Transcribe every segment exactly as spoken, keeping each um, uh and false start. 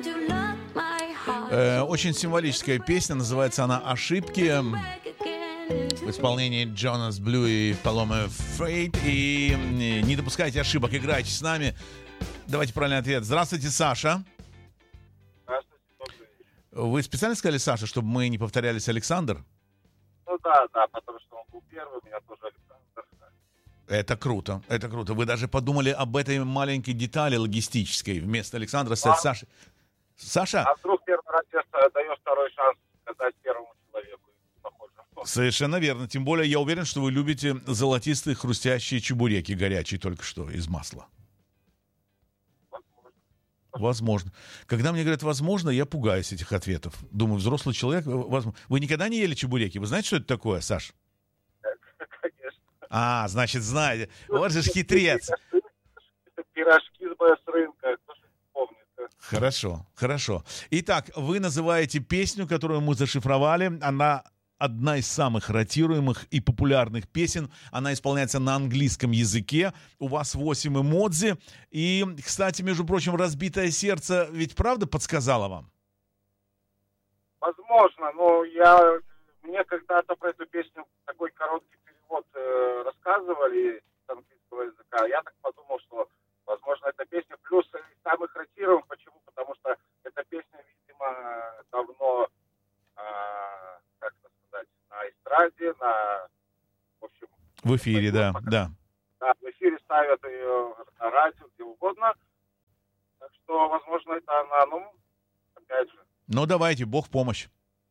Э, очень символическая песня, называется она «Ошибки». В исполнении Джонас Блю и Палома Фрейд. И не допускайте ошибок, играйте с нами. Давайте правильный ответ. Здравствуйте, Саша. Здравствуйте, добрый вечер. Вы специально сказали, Саша, чтобы мы не повторялись, Александр? Ну да, да, потому что он был первый, меня тоже Александр. Это круто, это круто. Вы даже подумали об этой маленькой детали логистической. Вместо Александра стать А? Сашей. Саша? А вдруг первый раз даешь второй шанс сказать первому человеку? Похоже. Совершенно верно. Тем более я уверен, что вы любите золотистые хрустящие чебуреки, горячие только что, из масла. Возможно. Возможно. Когда мне говорят «возможно», я пугаюсь этих ответов. Думаю, взрослый человек... Возможно. Вы никогда не ели чебуреки? Вы знаете, что это такое, Саш? Конечно. А, значит, знаете. Вот же ж хитрец. Это пирожки с рынка. Кто ж помнит? Хорошо, хорошо. Итак, вы называете песню, которую мы зашифровали. Она одна из самых ротируемых и популярных песен. Она исполняется на английском языке. У вас восемь эмодзи. И, кстати, между прочим, «Разбитое сердце» ведь правда подсказала вам? Возможно, но я... Мне когда-то про эту песню такой короткий перевод э, рассказывали с английского языка. Я так подумал, что, возможно, эта песня плюс из самых ротируемых. Почему? Потому что эта песня, видимо, давно, э, как это сказать, на эстраде, на, в общем... В эфире, да, пока, да. Да, в эфире ставят ее на радио, где угодно. Так что, возможно, это она, ну, опять же. Ну, давайте, Бог в помощь.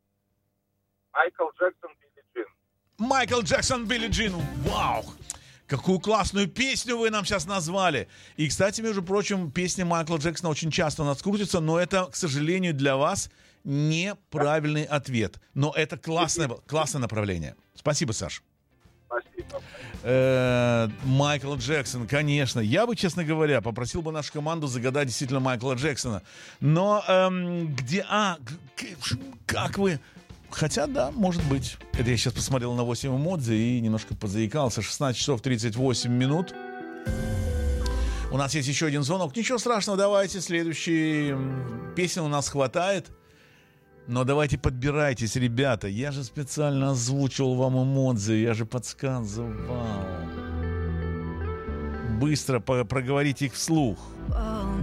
Майкл Джексон, Билли Джин. Майкл Джексон, Билли Джин. Вау! Какую классную песню вы нам сейчас назвали. И, кстати, между прочим, песни Майкла Джексона очень часто у нас крутятся, но это, к сожалению, для вас неправильный ответ. Но это классное, классное направление. Спасибо, Саш. Спасибо. Э, Майкл Джексон, конечно. Я бы, честно говоря, попросил бы нашу команду загадать действительно Майкла Джексона. Но эм, где... А, как вы... Хотя, да, может быть. Это я сейчас посмотрел на восемь эмодзи и немножко позаикался. шестнадцать часов тридцать восемь минут. У нас есть еще один звонок. Ничего страшного, давайте следующий. Песен у нас хватает. Но давайте подбирайтесь, ребята. Я же специально озвучивал вам эмодзи. Я же подсказывал. Быстро проговорите их вслух.